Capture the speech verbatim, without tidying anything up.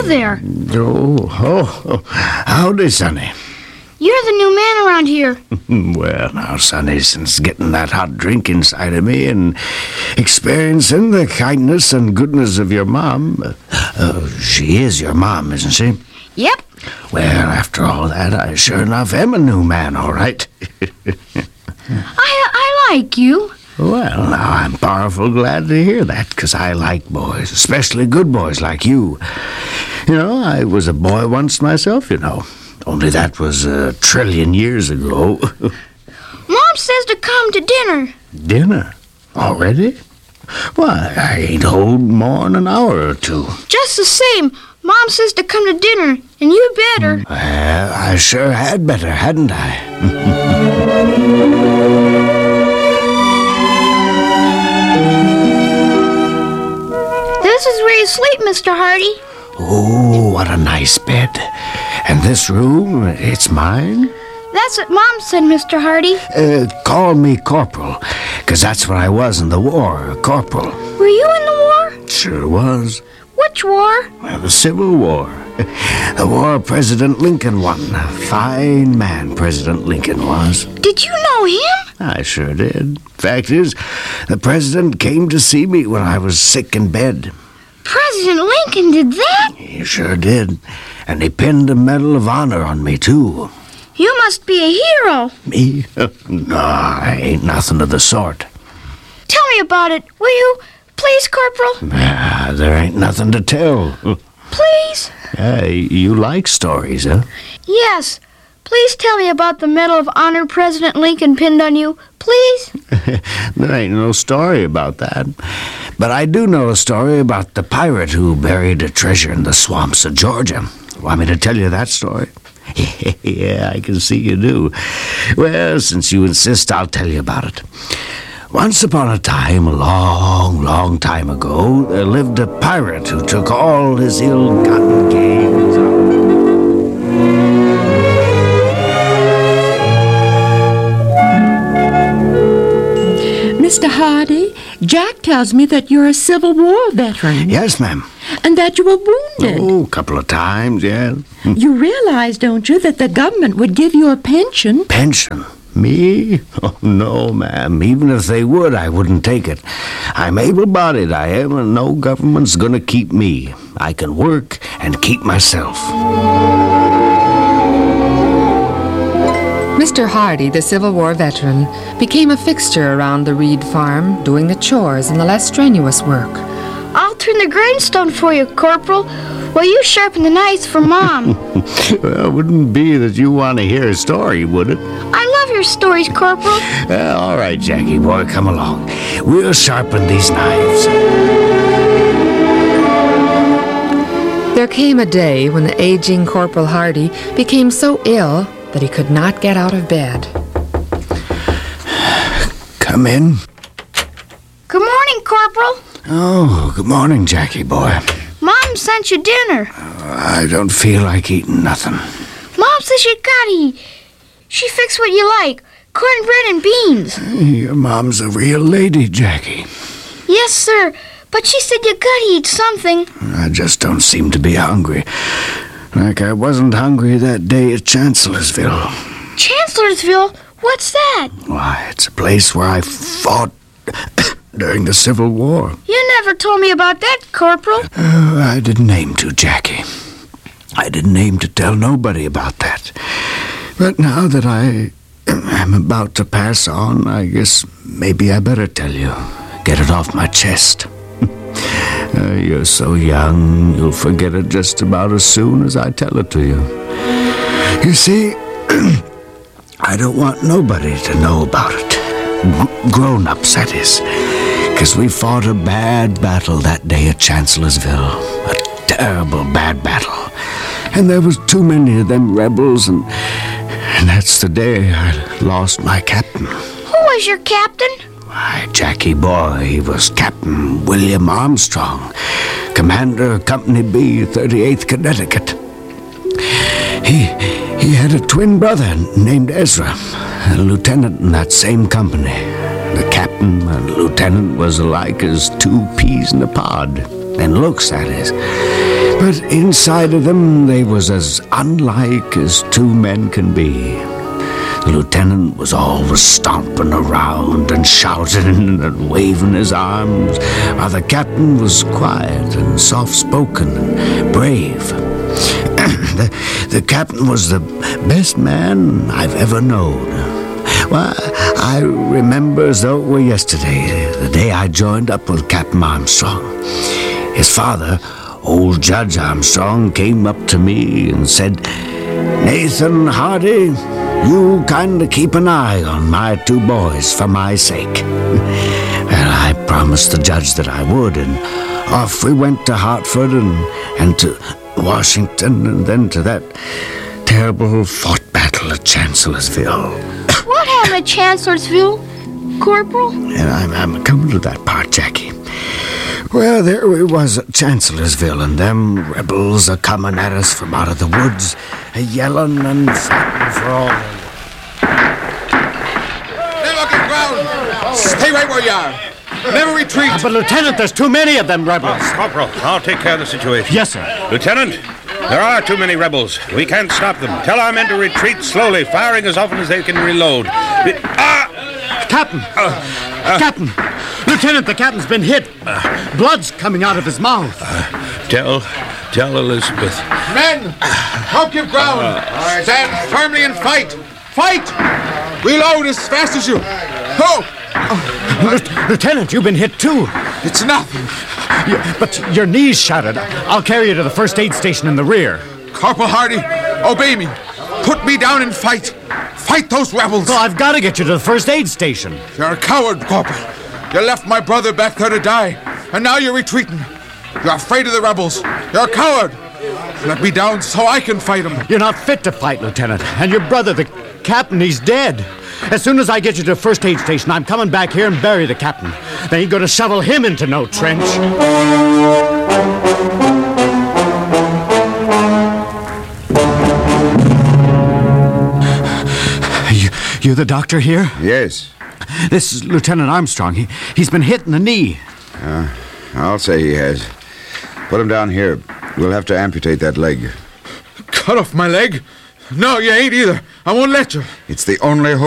there. Oh, oh, howdy, Sonny. You're the new man around here. Well, now, Sonny, since getting that hot drink inside of me and experiencing the kindness and goodness of your mom, uh, uh, she is your mom, isn't she? Yep. Well, after all that, I sure enough am a new man, all right. I, I like you. Well, now, I'm powerful glad to hear that, because I like boys, especially good boys like you. You know, I was a boy once myself, you know. Only that was a trillion years ago. Mom says to come to dinner. Dinner? Already? Why, I ain't hold more than an hour or two. Just the same, Mom says to come to dinner, and you better. Well, I sure had better, hadn't I? This is where you sleep, Mister Hardy. Oh, what a nice bed. And this room, it's mine? That's what Mom said, Mister Hardy. Uh, call me Corporal, because that's what I was in the war, a corporal. Were you in the war? Sure was. Which war? Well, the Civil War. The war President Lincoln won. A fine man President Lincoln was. Did you know him? I sure did. Fact is, the president came to see me when I was sick in bed. President Lincoln did that? He sure did. And he pinned a Medal of Honor on me, too. You must be a hero. Me? No, I ain't nothing of the sort. Tell me about it, will you? Please, Corporal? Ah, there ain't nothing to tell. Please? Yeah, you like stories, huh? Yes. Please tell me about the Medal of Honor President Lincoln pinned on you. Please? There ain't no story about that. But I do know a story about the pirate who buried a treasure in the swamps of Georgia. Want me to tell you that story? Yeah, I can see you do. Well, since you insist, I'll tell you about it. Once upon a time, a long, long time ago, there lived a pirate who took all his ill-gotten gains. Mister Hardy, Jack tells me that you're a Civil War veteran. Yes, ma'am. And that you were wounded. Oh, a couple of times, yeah. You realize, don't you, that the government would give you a pension? Pension? Me? Oh, no, ma'am. Even if they would, I wouldn't take it. I'm able-bodied, I am, and no government's gonna keep me. I can work and keep myself. Mister Hardy, the Civil War veteran, became a fixture around the Reed farm, doing the chores and the less strenuous work. I'll turn the grindstone for you, Corporal, while you sharpen the knives for Mom. Well, it wouldn't be that you want to hear a story, would it? I love your stories, Corporal. Well, all right, Jackie boy, come along. We'll sharpen these knives. There came a day when the aging Corporal Hardy became so ill that he could not get out of bed. Come in. Good morning, Corporal. Oh, good morning, Jackie boy. Mom sent you dinner. Uh, I don't feel like eating nothing. Mom says you gotta eat. She fixed what you like, cornbread and beans. Your mom's a real lady, Jackie. Yes, sir, but she said you gotta eat something. I just don't seem to be hungry. Like I wasn't hungry that day at Chancellorsville. Chancellorsville? What's that? Why, it's a place where I fought during the Civil War. You never told me about that, Corporal. Uh, I didn't aim to, Jackie. I didn't aim to tell nobody about that. But now that I am about to pass on, I guess maybe I better tell you. Get it off my chest. Uh, you're so young, you'll forget it just about as soon as I tell it to you. You see, I don't want nobody to know about it. G- grown-ups, that is. Because we fought a bad battle that day at Chancellorsville. A terrible bad battle. And there was too many of them rebels, and, and that's the day I lost my captain. Who was your captain? Why, Jackie boy, he was Captain William Armstrong, Commander of Company B, thirty-eighth Connecticut. He he had a twin brother named Ezra, a lieutenant in that same company. The captain and lieutenant was alike as two peas in a pod, in looks, that is. But inside of them, they was as unlike as two men can be. The lieutenant was always stomping around and shouting and waving his arms, while the captain was quiet and soft-spoken and brave. the, the captain was the best man I've ever known. Well, I remember as though it were yesterday, the day I joined up with Captain Armstrong. His father, old Judge Armstrong, came up to me and said, "Nathan Hardy, you kind of keep an eye on my two boys for my sake." Well, I promised the judge that I would, and off we went to Hartford and, and to Washington, and then to that terrible fought battle at Chancellorsville. What happened at Chancellorsville, Corporal? And I'm, I'm coming to that part, Jackie. Well, there we was at Chancellorsville, and them rebels are coming at us from out of the woods, a-yelling and fighting for all their lives. Never get ground! Stay right where you are! Never retreat! But, Lieutenant, there's too many of them rebels. Oh, Corporal, I'll take care of the situation. Yes, sir. Lieutenant, there are too many rebels. We can't stop them. Tell our men to retreat slowly, firing as often as they can reload. Ah! Captain! Uh, uh, Captain! Lieutenant, the captain's been hit. Uh, blood's coming out of his mouth. Uh, tell, tell Elizabeth. Men, don't give ground. Uh, Stand firmly and fight. Fight! Reload as fast as you. Ho! Oh, Lieutenant, you've been hit too. It's nothing. You, but your knee's shattered. I'll carry you to the first aid station in the rear. Corporal Hardy, obey me. Put me down and fight. Fight those rebels. Well, I've got to get you to the first aid station. You're a coward, Corporal. You left my brother back there to die, and now you're retreating. You're afraid of the rebels. You're a coward. Let me down so I can fight them. You're not fit to fight, Lieutenant. And your brother, the captain, he's dead. As soon as I get you to the first aid station, I'm coming back here and bury the captain. They ain't going to shovel him into no trench. You, you the doctor here? Yes. This is Lieutenant Armstrong. He, he's been hit in the knee. Uh, I'll say he has. Put him down here. We'll have to amputate that leg. Cut off my leg? No, you ain't either. I won't let you. It's the only hope.